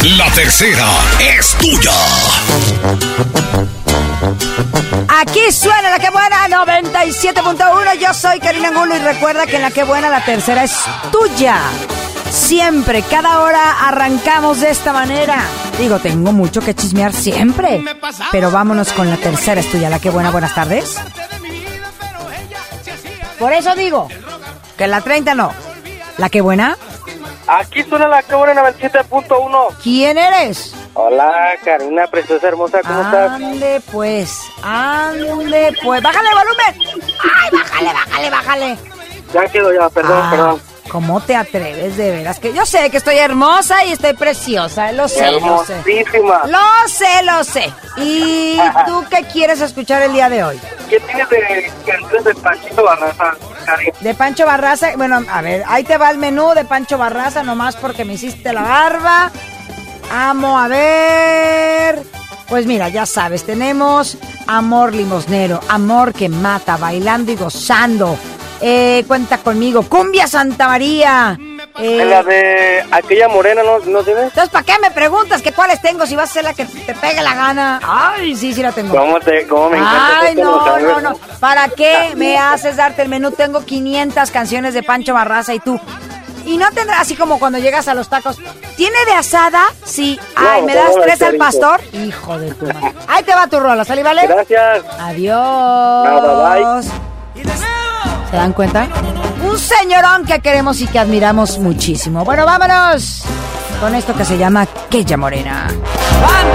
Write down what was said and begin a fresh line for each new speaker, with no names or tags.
La tercera es tuya.
Aquí suena La Que Buena 97.1. Yo soy Karina Angulo y recuerda que en La Que Buena la tercera es tuya. Siempre, cada hora arrancamos de esta manera. Digo, tengo mucho que chismear siempre, pero vámonos con la tercera es tuya. La Que Buena, buenas tardes. Por eso digo que la 30 no. La Que Buena.
Aquí suena La Que Buena 97.1.
¿Quién eres?
Hola, Karina, preciosa, hermosa, ¿cómo estás?
Ande pues. ¡Bájale el volumen! ¡Ay, bájale!
Ya quedó, ya, perdón.
¿Cómo te atreves, de veras? Que yo sé que estoy hermosa y estoy preciosa, lo sé.
Hermosísima.
Lo sé. ¿Y tú qué quieres escuchar el día de hoy?
¿Qué tienes de canciones de Panchito Barraza, Karina?
De Pancho Barraza, bueno, a ver, ahí te va el menú de Pancho Barraza, nomás porque me hiciste la barba. Amo, a ver. Pues mira, ya sabes, tenemos Amor Limosnero, Amor que Mata, Bailando y Gozando. Cuenta conmigo, Cumbia Santa María.
La de Aquella Morena, ¿no tienes?
Entonces, ¿para qué me preguntas que cuáles tengo si vas a ser la que te pegue la gana? Ay, sí la tengo.
¿Cómo me encanta?
Ay, no. ¿Para qué me haces darte el menú? Tengo 500 canciones de Pancho Barraza y tú. Y no tendrá así como cuando llegas a los tacos. ¿Tiene de asada? Sí. Ay,
No,
¿me das 3 al
rico.
pastor? Hijo de tu madre. Ahí te va tu rola, ¿sale, vale?
Gracias.
Adiós.
Bye.
¿Se dan cuenta? Un señorón que queremos y que admiramos muchísimo. Bueno, vámonos con esto que se llama Aquella Morena. ¡Anda!